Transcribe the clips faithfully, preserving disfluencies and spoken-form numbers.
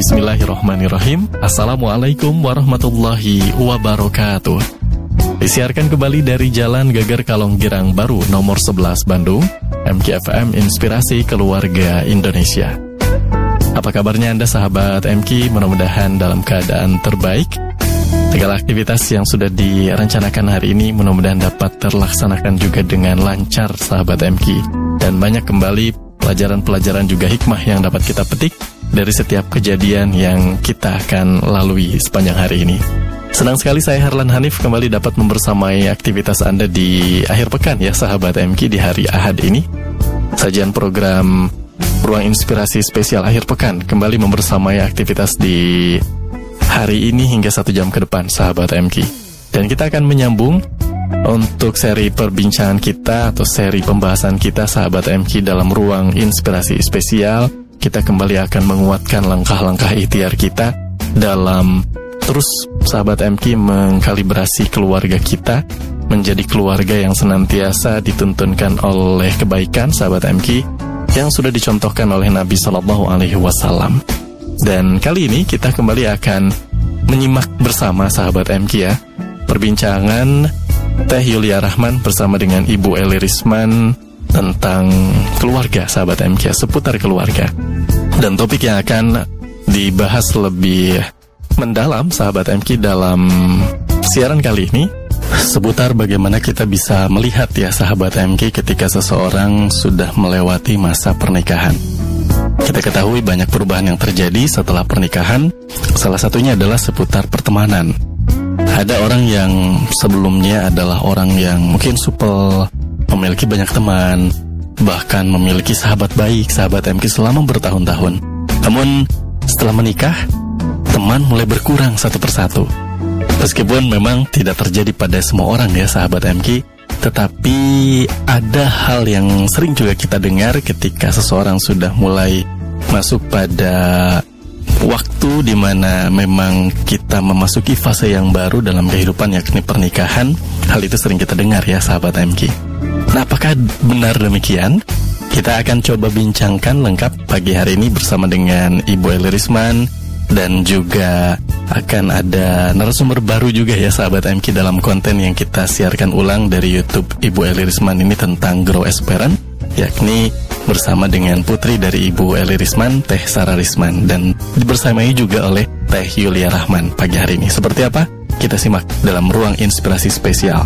Bismillahirrahmanirrahim. Assalamualaikum warahmatullahi wabarakatuh. Disiarkan kembali dari Jalan Geger Kalonggirang Baru nomor sebelas Bandung, M K F M Inspirasi Keluarga Indonesia. Apa kabarnya Anda sahabat M K? Mudah-mudahan dalam keadaan terbaik. Segala aktivitas yang sudah direncanakan hari ini mudah-mudahan dapat terlaksanakan juga dengan lancar sahabat M K. Dan banyak kembali pelajaran-pelajaran juga hikmah yang dapat kita petik dari setiap kejadian yang kita akan lalui sepanjang hari ini. Senang sekali saya Harlan Hanif kembali dapat membersamai aktivitas Anda di akhir pekan ya sahabat M K di hari Ahad ini. Sajian program Ruang Inspirasi Spesial Akhir Pekan kembali membersamai aktivitas di hari ini hingga satu jam ke depan sahabat M K. Dan kita akan menyambung untuk seri perbincangan kita atau seri pembahasan kita sahabat M K dalam Ruang Inspirasi Spesial. Kita kembali akan menguatkan langkah-langkah ikhtiar kita dalam terus sahabat M K mengkalibrasi keluarga kita menjadi keluarga yang senantiasa dituntunkan oleh kebaikan sahabat M K yang sudah dicontohkan oleh Nabi Shallallahu Alaihi Wasallam. Dan kali ini kita kembali akan menyimak bersama sahabat M K ya perbincangan Teh Yulia Rahman bersama dengan Ibu Eli Risman tentang keluarga sahabat M K, seputar keluarga. Dan topik yang akan dibahas lebih mendalam sahabat M K dalam siaran kali ini seputar bagaimana kita bisa melihat ya sahabat M K ketika seseorang sudah melewati masa pernikahan. Kita ketahui banyak perubahan yang terjadi setelah pernikahan. Salah satunya adalah seputar pertemanan. Ada orang yang sebelumnya adalah orang yang mungkin supel, memiliki banyak teman, bahkan memiliki sahabat baik, sahabat M K selama bertahun-tahun. Namun setelah menikah, teman mulai berkurang satu persatu. Meskipun memang tidak terjadi pada semua orang ya sahabat M K, tetapi ada hal yang sering juga kita dengar ketika seseorang sudah mulai masuk pada waktu di mana memang kita memasuki fase yang baru dalam kehidupan yakni pernikahan. Hal itu sering kita dengar ya sahabat M K. Nah, apakah benar demikian? Kita akan coba bincangkan lengkap pagi hari ini bersama dengan Ibu Eli Risman. Dan juga akan ada narasumber baru juga ya sahabat M K dalam konten yang kita siarkan ulang dari YouTube Ibu Eli Risman ini tentang Grow as Parent, yakni bersama dengan putri dari Ibu Eli Risman, Teh Sarah Risman, dan dibersamai juga oleh Teh Yulia Rahman pagi hari ini. Seperti apa? Kita simak dalam Ruang Inspirasi Spesial.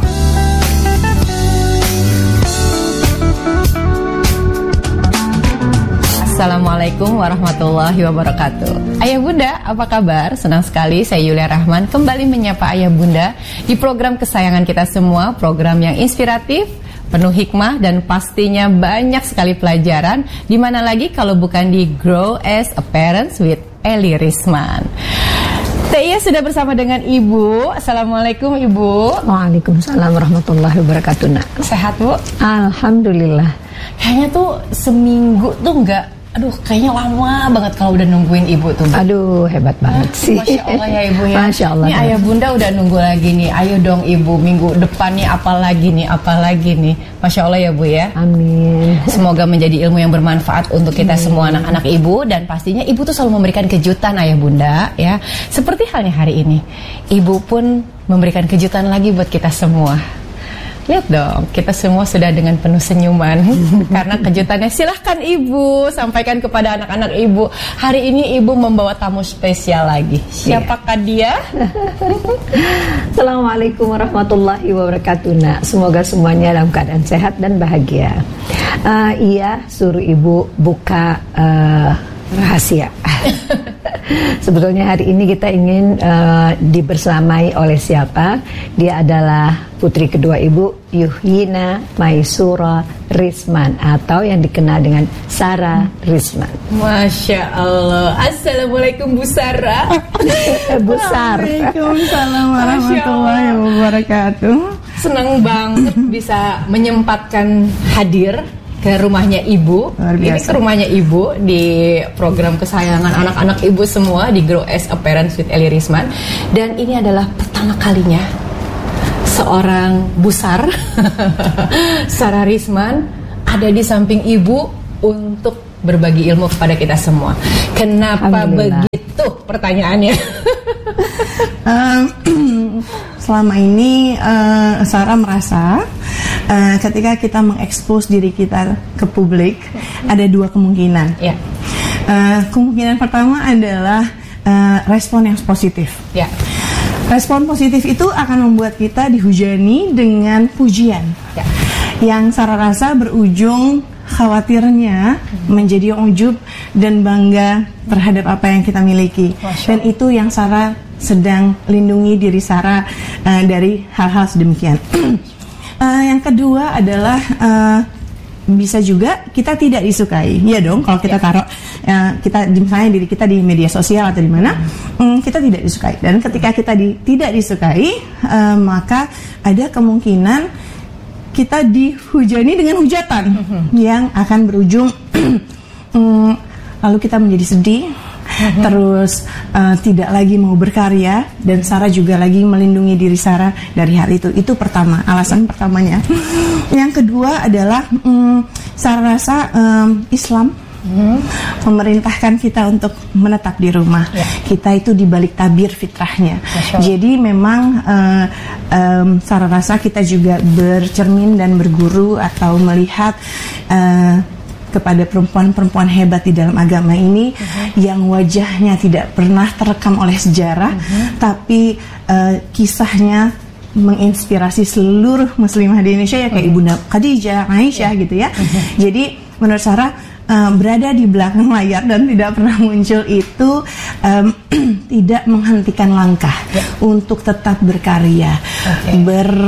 Assalamualaikum warahmatullahi wabarakatuh. Ayah Bunda, apa kabar? Senang sekali saya Yulia Rahman kembali menyapa Ayah Bunda di program kesayangan kita semua, program yang inspiratif, penuh hikmah dan pastinya banyak sekali pelajaran. Di mana lagi kalau bukan di Grow as a Parent with Eli Risman. Teh Iya sudah bersama dengan Ibu. Assalamualaikum Ibu. Waalaikumsalam warahmatullahi wabarakatuh. Nak. Sehat Bu? Alhamdulillah. Kayaknya tuh seminggu tuh enggak, aduh kayaknya lama banget kalau udah nungguin Ibu tuh Bu. Aduh hebat banget sih. Masya Allah ya Ibu ya. Masya Allah. Ini Ayah Bunda udah nunggu lagi nih. Ayo dong Ibu, minggu depan nih apa lagi nih, apa lagi nih. Masya Allah ya Bu ya. Amin. Semoga menjadi ilmu yang bermanfaat untuk kita Amin. Semua anak-anak Ibu. Dan pastinya Ibu tuh selalu memberikan kejutan Ayah Bunda ya. Seperti halnya hari ini, Ibu pun memberikan kejutan lagi buat kita semua. Lihat dong, kita semua sudah dengan penuh senyuman karena kejutannya. Silahkan Ibu sampaikan kepada anak-anak Ibu. Hari ini Ibu membawa tamu spesial lagi. Siapakah dia? Assalamualaikum warahmatullahi wabarakatuh. Nak. Semoga semuanya dalam keadaan sehat dan bahagia. uh, Iya, suruh Ibu buka uh, rahasia. Sebetulnya hari ini kita ingin uh, dibersamai oleh siapa? Dia adalah putri kedua Ibu, Yuhina Maisura Risman, atau yang dikenal dengan Sarah Risman. Masya Allah. Assalamualaikum Bu Sarah. Bu Sar. Waalaikumsalam warahmatullahi wabarakatuh. Senang banget bisa menyempatkan hadir ke rumahnya Ibu. Ini ke rumahnya Ibu di program kesayangan anak-anak Ibu semua di Grow as a Parent with Eli Risman. Dan ini adalah pertama kalinya seorang Busar Sarah Risman ada di samping Ibu untuk berbagi ilmu kepada kita semua. Kenapa begitu? tuh pertanyaannya. um, selama ini uh, Sarah merasa uh, ketika kita mengekspos diri kita ke publik ada dua kemungkinan. Ya. Uh, kemungkinan pertama adalah uh, respon yang positif. Ya. Respon positif itu akan membuat kita dihujani dengan pujian. Ya. Yang Sarah rasa berujung khawatirnya menjadi ujub dan bangga terhadap apa yang kita miliki. Dan itu yang Sarah sedang lindungi diri Sarah uh, dari hal-hal sedemikian. uh, yang kedua adalah uh, bisa juga kita tidak disukai, ya dong. Kalau kita taruh uh, kita misalnya diri kita di media sosial atau di mana, um, kita tidak disukai. Dan ketika kita di, tidak disukai, uh, maka ada kemungkinan kita dihujani dengan hujatan uh-huh. yang akan berujung um, lalu kita menjadi sedih, uh-huh. terus uh, tidak lagi mau berkarya, dan Sarah juga lagi melindungi diri Sarah dari hal itu. Itu pertama, alasan pertamanya. Yang kedua adalah um, Sarah rasa um, Islam Hmm. memerintahkan kita untuk menetap di rumah. Ya. Kita itu dibalik tabir fitrahnya. Jadi memang uh, um, Sarah rasa kita juga bercermin dan berguru atau melihat uh, kepada perempuan-perempuan hebat di dalam agama ini uh-huh. yang wajahnya tidak pernah terekam oleh sejarah, uh-huh. tapi uh, kisahnya menginspirasi seluruh muslimah di Indonesia, ya kayak uh-huh. Ibunda Khadijah, Aisyah uh-huh. gitu ya. Uh-huh. Jadi menurut Sarah Uh, berada di belakang layar dan tidak pernah muncul itu um, tidak menghentikan langkah ya. untuk tetap berkarya, okay.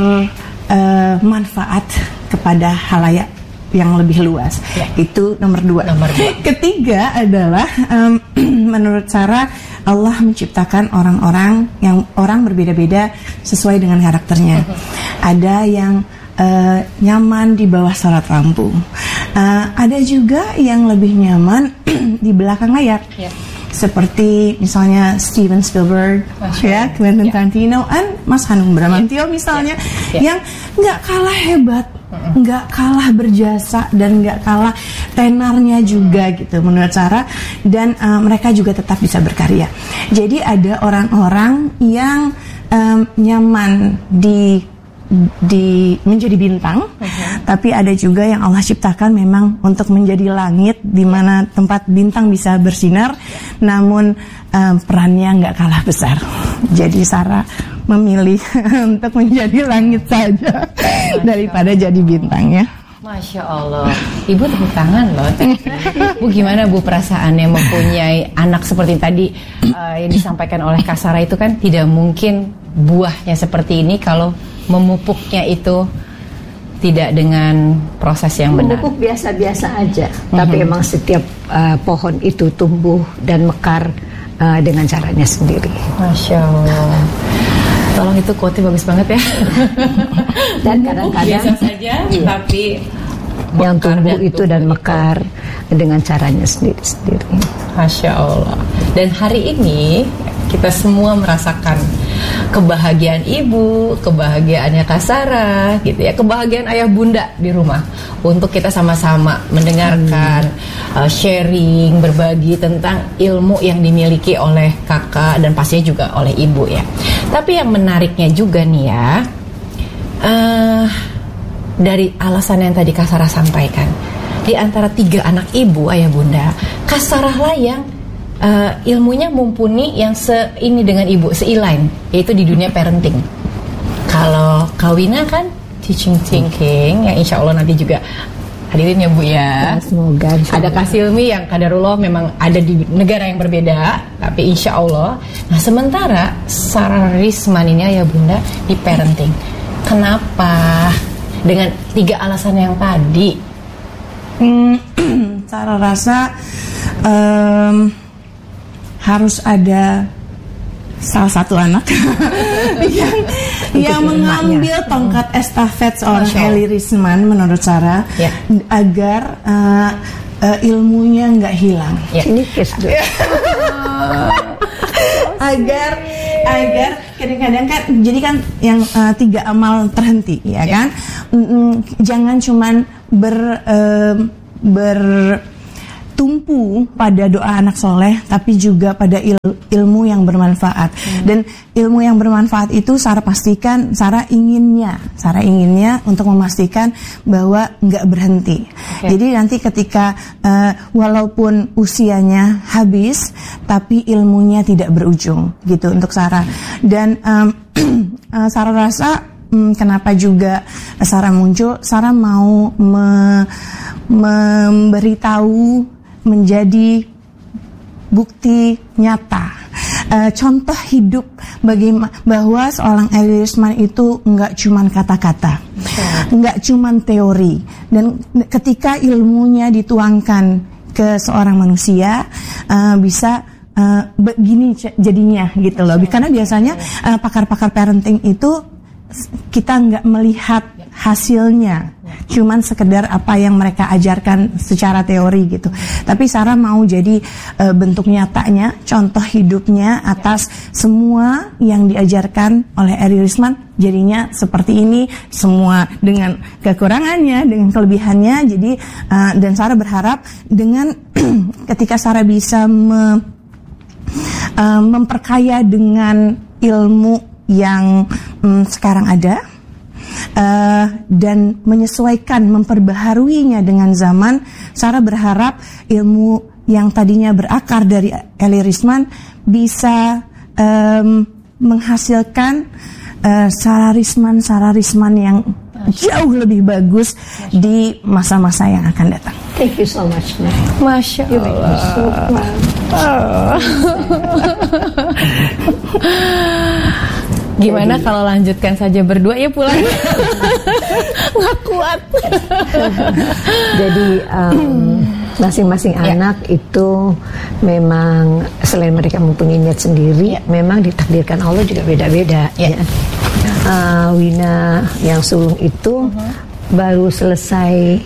bermanfaat uh, kepada halayak yang lebih luas. Ya. Itu nomor dua. Nomor dua. Ketiga adalah um, menurut Sarah Allah menciptakan orang-orang yang orang berbeda-beda sesuai dengan karakternya. Uh-huh. Ada yang Uh, nyaman di bawah sorot lampu, uh, ada juga yang lebih nyaman di belakang layar, yeah. seperti misalnya Steven Spielberg, ya, Quentin yeah. Tarantino, dan Mas Hanung Bramantyo yeah. misalnya, yeah. Yeah. yang nggak kalah hebat, nggak mm-hmm. kalah berjasa, dan nggak kalah tenarnya juga gitu menurut Sarah, dan uh, mereka juga tetap bisa berkarya. Jadi ada orang-orang yang um, nyaman di di menjadi bintang, uh-huh. tapi ada juga yang Allah ciptakan memang untuk menjadi langit, di mana tempat bintang bisa bersinar, namun um, perannya nggak kalah besar. Jadi Sarah memilih untuk menjadi langit saja daripada jadi bintang, ya. Masya Allah, Ibu tepuk tangan loh. Bu, gimana Bu perasaannya mempunyai anak seperti tadi uh, yang disampaikan oleh Kak Sarah itu kan tidak mungkin buahnya seperti ini kalau memupuknya itu tidak dengan proses yang benar. Memupuk biasa-biasa aja, mm-hmm. tapi emang setiap uh, pohon itu tumbuh dan mekar uh, dengan caranya sendiri. Masya Allah. Tolong itu quote bagus banget ya. Dan kadang-kadang biasa saja, iya. tapi yang tumbuh itu dan mekar dengan caranya sendiri-sendiri. Masya Allah. Dan hari ini kita semua merasakan kebahagiaan ibu, kebahagiaannya Kak Sarah, gitu ya, kebahagiaan ayah bunda di rumah untuk kita sama-sama mendengarkan, hmm. uh, sharing, berbagi tentang ilmu yang dimiliki oleh kakak dan pastinya juga oleh ibu ya. Tapi yang menariknya juga nih ya, uh, dari alasan yang tadi Kak Sarah sampaikan, di antara tiga anak ibu ayah bunda, Kak Sarah lah yang Uh, ilmunya mumpuni yang se ini dengan ibu, seilain, yaitu di dunia parenting. Kalau Kawina kan teaching thinking, yang insya Allah nanti juga hadirin ya Bu ya. Semoga, semoga. Ada Kak Silmi yang kadarullah memang ada di negara yang berbeda, tapi insya Allah. Nah sementara Sarah Risman ini ya Bunda di parenting. Kenapa? Dengan tiga alasan yang tadi. Hmm, Sarah rasa um, harus ada salah satu anak yang yang mengambil tongkat estafet seorang Eli Risman menurut Sarah, ya. agar uh, uh, ilmunya nggak hilang. Ya. Ini kes agar agar kadang-kadang kan jadi kan yang uh, tiga amal terhenti, ya, ya. kan? Mm, jangan cuman ber uh, ber tumpu pada doa anak soleh, tapi juga pada il, ilmu yang bermanfaat. Hmm. Dan ilmu yang bermanfaat itu Sarah pastikan, Sarah inginnya, Sarah inginnya untuk memastikan bahwa nggak berhenti. Okay. Jadi nanti ketika uh, walaupun usianya habis, tapi ilmunya tidak berujung, gitu untuk Sarah. Dan um, uh, Sarah rasa um, kenapa juga Sarah muncul, Sarah mau me, memberitahu, menjadi bukti nyata, uh, contoh hidup bagaimana bahwa seorang Eli Risman itu nggak cuman kata-kata, nggak cuman teori, dan ketika ilmunya dituangkan ke seorang manusia uh, bisa uh, begini jadinya gitu loh. Karena biasanya uh, pakar-pakar parenting itu kita nggak melihat hasilnya, cuman sekedar apa yang mereka ajarkan secara teori gitu. Tapi Sarah mau jadi e, bentuk nyatanya, contoh hidupnya atas semua yang diajarkan oleh Eli Risman. Jadinya seperti ini, semua dengan kekurangannya, dengan kelebihannya. Jadi e, dan Sarah berharap dengan ketika Sarah bisa me, e, memperkaya dengan ilmu yang mm, sekarang ada, uh, dan menyesuaikan, memperbaharuinya dengan zaman, Sarah berharap ilmu yang tadinya berakar dari Eli Risman bisa um, menghasilkan uh, Sarah Risman, Sarah Risman yang jauh lebih bagus di masa-masa yang akan datang. Thank you so much, Ma. Masya Allah. So oh. Gimana jadi, kalau lanjutkan saja berdua ya pulang? Nggak kuat. Jadi um, masing-masing ya. anak itu memang selain mereka mempunyai niat sendiri, ya. memang ditakdirkan Allah juga beda-beda. Ya. Ya. Uh, Wina yang sulung itu uh-huh. baru selesai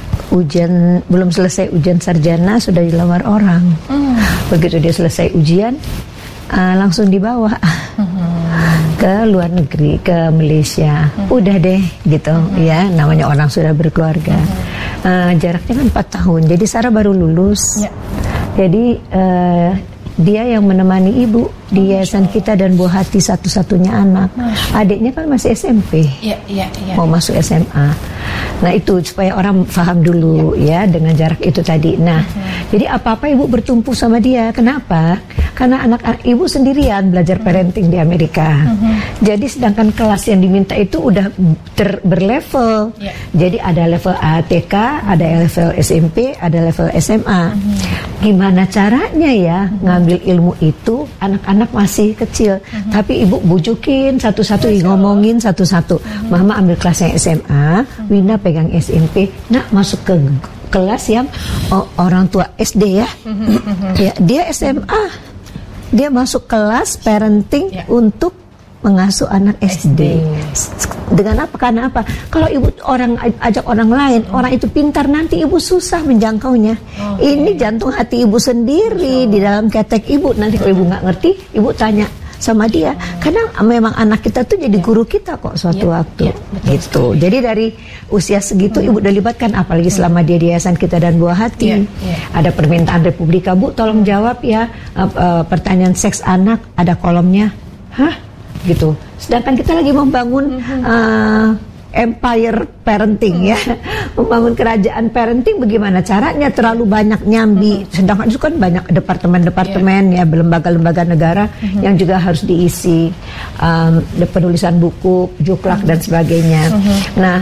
ujian, belum selesai ujian sarjana sudah dilamar orang. Uh. Begitu dia selesai ujian, uh, langsung dibawa. Uh-huh. ke luar negeri, ke Malaysia, hmm. udah deh gitu, hmm. ya namanya orang sudah berkeluarga. Hmm. Uh, jaraknya kan empat tahun, jadi Sarah baru lulus, ya. jadi uh, dia yang menemani ibu di yayasan kita dan buah hati satu-satunya anak. Adiknya kan masih S M P, ya, ya, ya. mau masuk S M A. Nah itu supaya orang paham dulu ya, ya dengan jarak itu tadi. Nah uh-huh. jadi apa-apa ibu bertumpu sama dia. Kenapa? Karena anak ibu sendirian belajar parenting di Amerika. Uh-huh. Jadi sedangkan kelas yang diminta itu udah ter, berlevel. Yeah. Jadi ada level A T K, ada level S M P, ada level S M A. Uh-huh. Gimana caranya ya uh-huh. ngambil ilmu itu? Anak-anak masih kecil, uh-huh. tapi ibu bujukin satu-satu, ngomongin satu-satu. Uh-huh. Mama ambil kelas yang S M A, uh-huh. Wina pegang S M P, nak masuk ke kelas yang oh, orang tua S D ya. Uh-huh. Ya, dia S M A. Dia masuk kelas parenting ya. untuk mengasuh anak S D. S D. Dengan apa? Karena apa? Kalau ibu orang ajak orang lain, hmm. orang itu pintar, nanti ibu susah menjangkaunya. Okay. Ini jantung hati ibu sendiri di dalam ketek ibu. Nanti kalau ibu nggak ngerti, ibu tanya sama dia. Karena memang anak kita tuh jadi guru kita kok suatu ya. waktu. Ya, gitu. Jadi dari usia segitu hmm. ibu udah libatkan, apalagi selama dia di yayasan kita dan buah hati. Ya, ya. Ada permintaan Republika, Bu tolong jawab ya uh, uh, pertanyaan seks anak, ada kolomnya. Hah? Gitu. Sedangkan kita lagi membangun uh, empire parenting ya, membangun kerajaan parenting. Bagaimana caranya? Terlalu banyak nyambi. Sedangkan itu kan banyak departemen-departemen yeah. ya, lembaga-lembaga negara uh-huh. yang juga harus diisi, um, penulisan buku, juklak uh-huh. dan sebagainya. Uh-huh. Nah,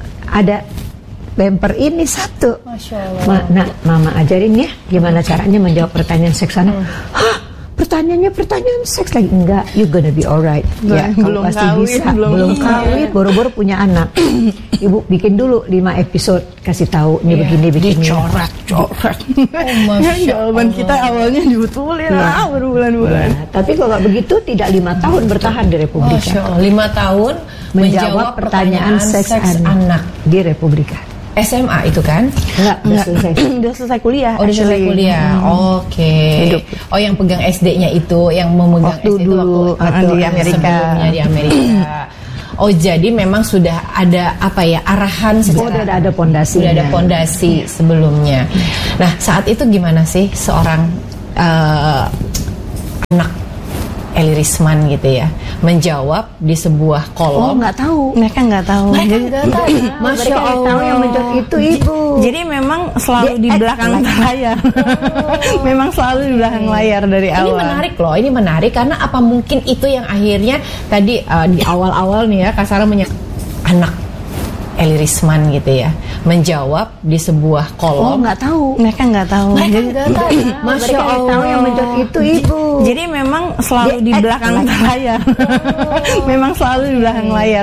ada bemper ini satu. Masya Allah. Ma, nah, mama ajarin ya gimana caranya menjawab pertanyaan seks anak. Uh-huh. Hah? Pertanyaannya pertanyaan seks lagi, enggak, you gonna be alright. Ya, belum pasti kawin, bisa. belum, belum kawin, boro-boro punya anak. Ibu bikin dulu lima episode, kasih tahu ini yeah. begini begini. Dicoret-coret. Oh, jawaban kita awalnya dibetulin lah, yeah. berbulan-bulan. Nah, tapi kalau nggak begitu tidak lima tahun bertahan di Republika. Lima tahun menjawab, menjawab pertanyaan, pertanyaan seks, seks anak. anak di Republika. S M A itu kan? Enggak, enggak. Udah selesai. Udah selesai kuliah. Oh, udah selesai kuliah. Hmm. Oke. Okay. Oh, yang pegang S D-nya itu, yang memegang waktu S D dulu, itu waktu, waktu di Amerika. Sebelumnya di Amerika. Oh, jadi memang sudah ada apa ya arahan secara, sudah ada pondasi, sudah ada pondasi sebelumnya. Nah, saat itu gimana sih seorang uh, anak Eli Risman gitu ya menjawab di sebuah kolom? Oh, nggak tahu. Mereka nggak tahu. Mereka nggak tahu. Masya Mereka Allah. Tahu yang menjawab itu ibu. Jadi memang selalu di, Di- belakang eh, layar. Memang selalu di belakang layar dari Ini awal. menarik loh, ini menarik karena apa mungkin itu yang akhirnya tadi uh, di awal-awal nih ya Kak Sarah menye- anak Eli Risman gitu ya menjawab di sebuah Oh, kolom. nggak tahu. Mereka nggak tahu. Mereka Jadi, nggak tahu. Masya Mereka nggak Allah. tahu yang menjawab itu ibu. jadi memang selalu Di- di eh, belakang lagi. layar. Memang selalu di belakang layar